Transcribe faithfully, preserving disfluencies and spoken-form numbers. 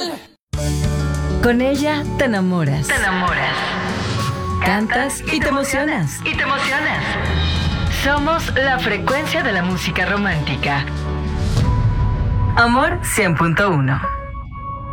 Con ella te enamoras. Te enamoras. Cantas y, y te emocionas. Y te emocionas. Somos la frecuencia de la música romántica. Amor cien punto uno.